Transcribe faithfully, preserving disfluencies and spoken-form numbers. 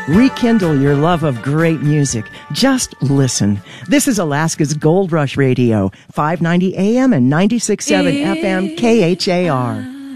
Rekindle your love of great music. Just listen. This is Alaska's Gold Rush Radio, five ninety A M and ninety-six point seven F M K H A R.